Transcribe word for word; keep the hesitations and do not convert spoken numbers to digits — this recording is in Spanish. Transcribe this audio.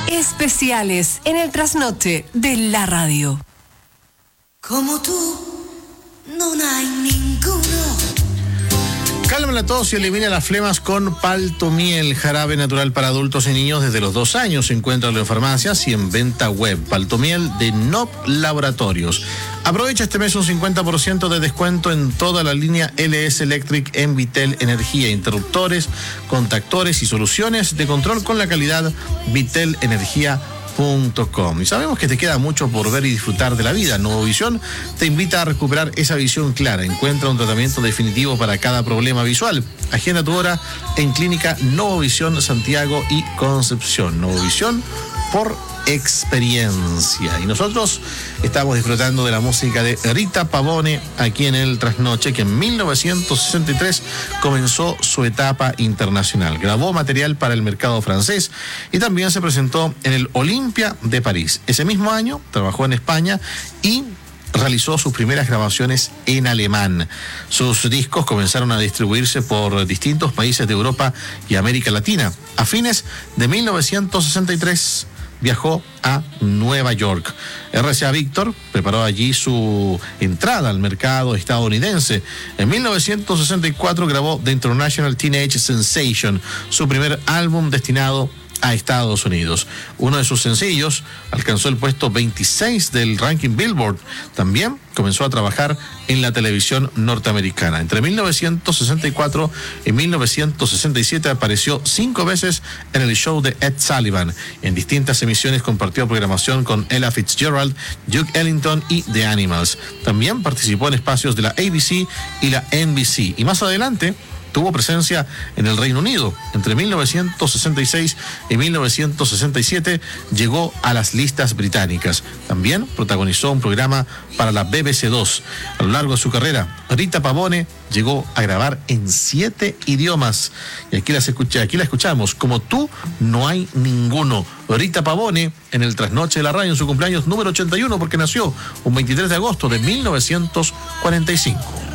Especiales en el trasnoche de la radio. Como tú, no hay ninguno. Calma la tos y elimina las flemas con Paltomiel, jarabe natural para adultos y niños desde los dos años. Se encuentra en farmacias y en venta web. Paltomiel de N O P Laboratorios. Aprovecha este mes un cincuenta por ciento de descuento en toda la línea L S Electric en Vitel Energía. Interruptores, contactores y soluciones de control con la calidad Vitel Energía. Y sabemos que te queda mucho por ver y disfrutar de la vida. Nuevovisión te invita a recuperar esa visión clara. Encuentra un tratamiento definitivo para cada problema visual. Agenda tu hora en Clínica Nuevovisión Santiago y Concepción. Nuevovisión por experiencia. Y nosotros estamos disfrutando de la música de Rita Pavone aquí en el Trasnoche, que en mil novecientos sesenta y tres comenzó su etapa internacional. Grabó material para el mercado francés y también se presentó en el Olympia de París. Ese mismo año trabajó en España y realizó sus primeras grabaciones en alemán. Sus discos comenzaron a distribuirse por distintos países de Europa y América Latina. A fines de mil novecientos sesenta y tres viajó a Nueva York. R C A Victor preparó allí su entrada al mercado estadounidense. En mil novecientos sesenta y cuatro grabó The International Teenage Sensation, su primer álbum destinado a Estados Unidos. Uno de sus sencillos alcanzó el puesto veintiséis del ranking Billboard. También comenzó a trabajar en la televisión norteamericana. Entre mil novecientos sesenta y cuatro y mil novecientos sesenta y siete apareció cinco veces en el show de Ed Sullivan. En distintas emisiones compartió programación con Ella Fitzgerald, Duke Ellington y The Animals. También participó en espacios de la A B C y la N B C. Y más adelante tuvo presencia en el Reino Unido. Entre mil novecientos sesenta y seis y mil novecientos sesenta y siete llegó a las listas británicas. También protagonizó un programa para la B B C dos. A lo largo de su carrera, Rita Pavone llegó a grabar en siete idiomas. Y aquí, las escucha, aquí la escuchamos. Como tú, no hay ninguno. Rita Pavone en el Trasnoche de la Radio en su cumpleaños número ochenta y uno, porque nació un veintitrés de agosto de mil novecientos cuarenta y cinco.